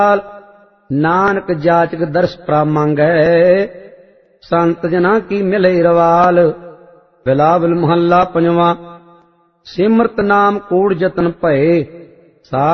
ਨਾਨਕ ਜਾਚਕ ਦਰਸ ਪ੍ਰਾ ਮੰਗੈ, ਸੰਤ ਜਨਾਂ ਕੀ ਮਿਲੇ ਰਵਾਲ। ਬਿਲਾਵਲ ਮਹੱਲਾ ਪੰਜਵਾਂ। ਸਿਮਰਤ ਨਾਮ ਕੂੜ ਜਤਨ ਭਏ,